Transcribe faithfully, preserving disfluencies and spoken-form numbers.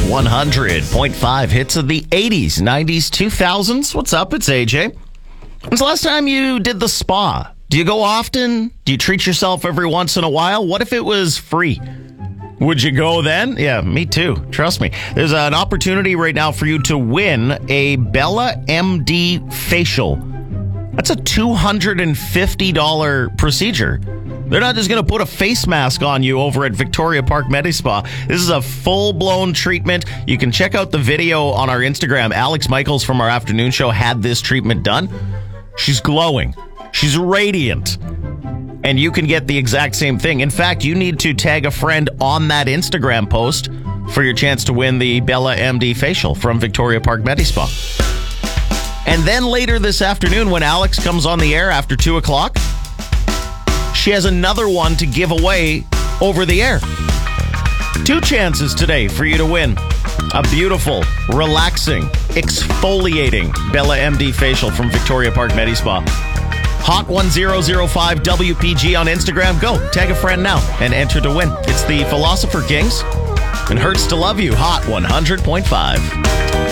one hundred point five hits of the eighties, nineties, two thousands. What's up? It's A J. When's the last time you did the spa? Do you go often? Do you treat yourself every once in a while? What if it was free? Would you go then? Yeah, me too. Trust me. There's an opportunity right now for you to win a Bella M D facial. That's a two hundred fifty dollars procedure. They're not just going to put a face mask on you over at Victoria Park Medi-Spa. This is a full-blown treatment. You can check out the video on our Instagram. Alex Michaels from our afternoon show had this treatment done. She's glowing. She's radiant. And you can get the exact same thing. In fact, you need to tag a friend on that Instagram post for your chance to win the Bella M D facial from Victoria Park Medi-Spa. And then later this afternoon, when Alex comes on the air after two o'clock, she has another one to give away over the air. Two chances today for you to win a beautiful, relaxing, exfoliating Bella M D facial from Victoria Park Medi-Spa. Hot one thousand five W P G on Instagram. Go, tag a friend now and enter to win. It's the Philosopher Kings and Hurts to Love You, Hot one hundred point five.